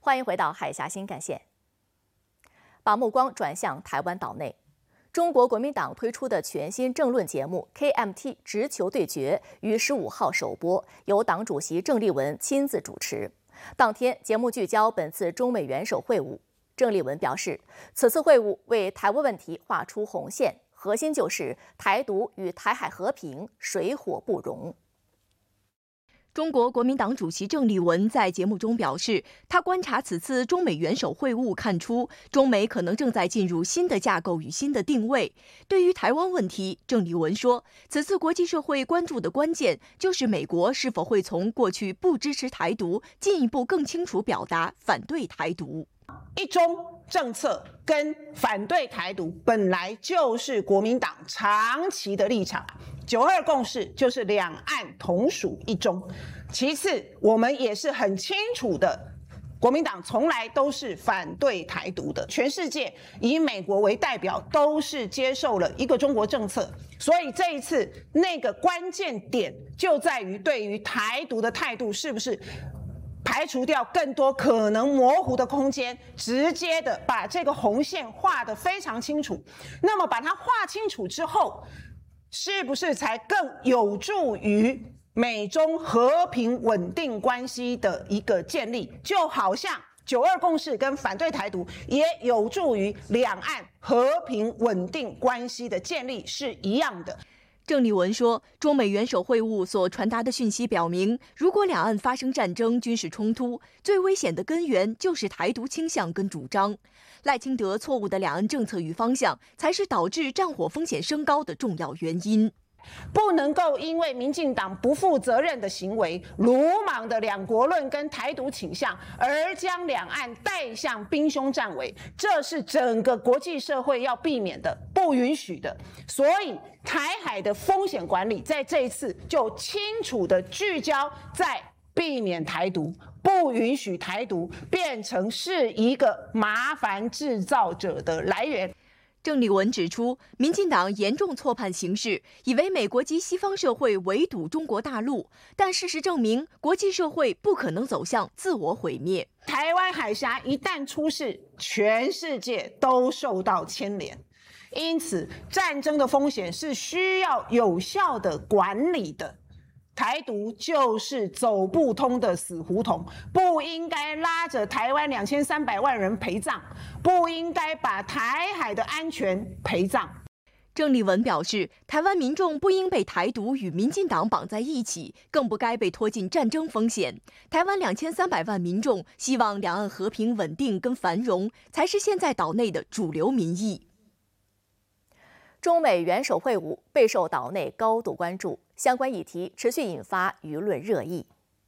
欢迎回到海峡新干线。把目光转向台湾岛内，中国国民党推出的全新政论节目 KMT 直球对决于15号首播，由党主席郑丽文亲自主持。当天，节目聚焦本次中美元首会晤。郑丽文表示，此次会晤为台湾问题画出红线，核心就是台独与台海和平水火不容。 中国国民党主席郑丽文在节目中表示，他观察此次中美元首会晤，看出中美可能正在进入新的架构与新的定位。对于台湾问题，郑丽文说，此次国际社会关注的关键就是美国是否会从过去不支持台独，进一步更清楚表达反对台独。 一中政策跟反对台独本来就是国民党长期的立场，9·2共识就是两岸同属一中。其次，我们也是很清楚的，国民党从来都是反对台独的。全世界以美国为代表，都是接受了一个中国政策。所以这一次那个关键点就在于对于台独的态度是不是排除掉更多可能模糊的空间，直接的把这个红线画得非常清楚。那么把它画清楚之后，是不是才更有助于美中和平稳定关系的一个建立？就好像9·2共识跟反对台独也有助于两岸和平稳定关系的建立是一样的。 郑丽文说，中美元首会晤所传达的讯息表明，如果两岸发生战争、军事冲突，最危险的根源就是台独倾向跟主张。赖清德错误的两岸政策与方向，才是导致战火风险升高的重要原因。 不能够因为民进党不负责任的行为、鲁莽的两国论跟台独倾向，而将两岸带向兵凶战危，这是整个国际社会要避免的、不允许的。所以台海的风险管理在这一次就清楚的聚焦在避免台独，不允许台独变成是一个麻烦制造者的来源。 郑丽文指出，民进党严重错判形势，以为美国及西方社会围堵中国大陆，但事实证明，国际社会不可能走向自我毁灭。 台湾海峡一旦出事，全世界都受到牵连，因此战争的风险是需要有效的管理的。台独就是走不通的死胡同，不应该拉着台湾2300万人陪葬，不应该把台海的安全陪葬。 郑丽文表示，台湾民众不应被台独与民进党绑在一起，更不该被拖进战争风险。台湾2300万民众希望两岸和平稳定跟繁荣，才是现在岛内的主流民意。 中美元首会晤备受岛内高度关注，相关议题持续引发舆论热议。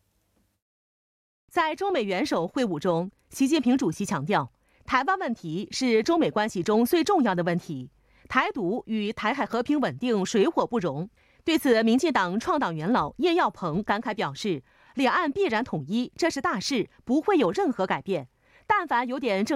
在中美元首会晤中，习近平主席强调，台湾问题是中美关系中最重要的问题，台独与台海和平稳定水火不容。对此，民进党创党元老叶耀鹏感慨表示，两岸必然统一，这是大事，不会有任何改变。但凡有点政